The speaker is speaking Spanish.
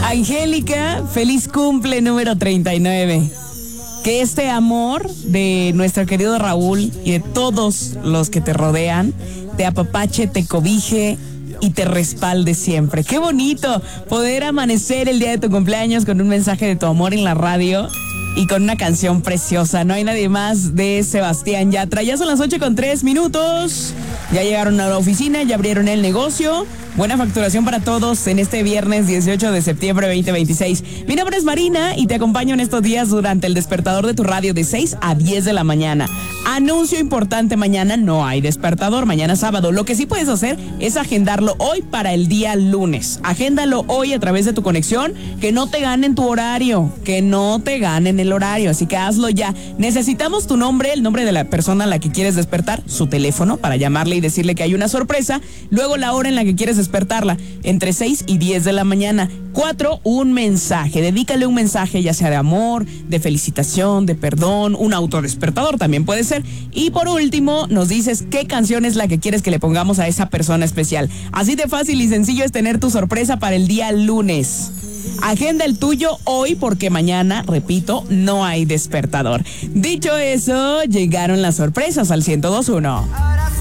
Angélica, feliz cumple número 39. Que este amor de nuestro querido Raúl y de todos los que te rodean te apapache, te cobije y te respalde siempre. Qué bonito poder amanecer el día de tu cumpleaños con un mensaje de tu amor en la radio y con una canción preciosa. No hay nadie más de Sebastián Yatra. Ya son las 8:03. Ya llegaron a la oficina, ya abrieron el negocio. Buena facturación para todos en este viernes 18 de septiembre 2026. Mi nombre es Marina y te acompaño en estos días durante el despertador de tu radio de 6 a 10 de la mañana. Anuncio importante, mañana no hay despertador, mañana sábado. Lo que sí puedes hacer es agendarlo hoy para el día lunes. Agéndalo hoy a través de tu conexión, que no te ganen tu horario, que no te ganen el horario, así que hazlo ya. Necesitamos tu nombre, el nombre de la persona a la que quieres despertar, su teléfono para llamarle y decirle que hay una sorpresa, luego la hora en la que quieres despertarla, entre 6 y 10 de la mañana. 4, un mensaje, dedícale un mensaje ya sea de amor, de felicitación, de perdón, un autodespertador también puede ser. Y por último, nos dices qué canción es la que quieres que le pongamos a esa persona especial. Así de fácil y sencillo es tener tu sorpresa para el día lunes. Agenda el tuyo hoy porque mañana, repito, no hay despertador. Dicho eso, llegaron las sorpresas al 102.1.